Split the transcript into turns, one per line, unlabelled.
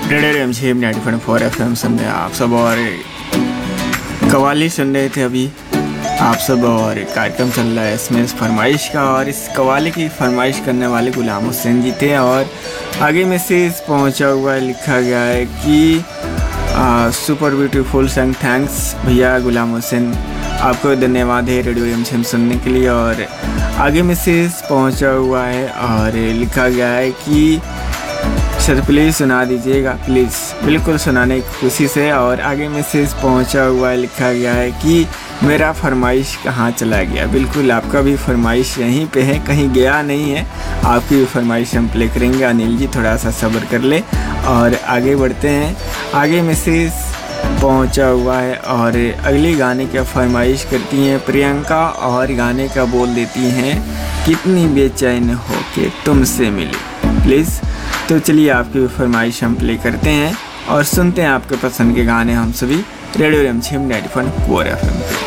Radio M 94 FM सुन रहे आप सब और कवाली सुन रहे थे अभी आप सब। और कार्यक्रम चल रहा है इसमें इस फरमाइश का, और इस कवाली की फरमाइश करने वाले गुलाम हुसैन जी थे। और आगे मैसेज पहुंचा हुआ है, लिखा गया है कि सुपर ब्यूटीफुल सॉन्ग, थैंक्स भैया गुलाम हुसैन, आपको धन्यवाद है रेडियो एम सुनने के लिए। और आगे मैसेज पहुंचा हुआ है और लिखा गया है कि सर प्लीज़ सुना दीजिएगा, प्लीज़, बिल्कुल सुनाने की खुशी से। और आगे मैसेज पहुंचा हुआ है, लिखा गया है कि मेरा फरमाइश कहाँ चला गया। बिल्कुल आपका भी फरमाइश यहीं पे है, कहीं गया नहीं है, आपकी भी फरमाइश हम प्ले करेंगे। अनिल जी थोड़ा सा सब्र कर ले और आगे बढ़ते हैं। आगे मैसेज पहुंचा हुआ है और अगली गाने की फरमाइश करती हैं प्रियंका, और गाने का बोल देती हैं कितनी बेचैन हो के तुमसे मिली, प्लीज़। तो चलिए आपकी फरमाइश हम प्ले करते हैं और सुनते हैं आपके पसंद के गाने हम सभी रेडियो एम 94 FM पे।